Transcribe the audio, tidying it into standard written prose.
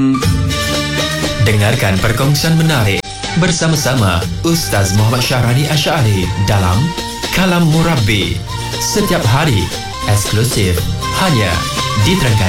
Dengarkan perkongsian menarik bersama-sama Ustaz Muhammad Syahrani Asy'ari dalam Kalam Murabbi setiap hari, eksklusif hanya di Terangkan.